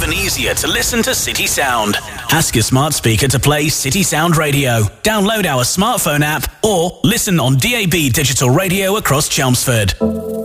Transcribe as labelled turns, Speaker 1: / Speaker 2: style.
Speaker 1: even easier to listen to City Sound. Ask your smart speaker to play City Sound Radio. Download our smartphone app or listen on DAB digital radio across Chelmsford.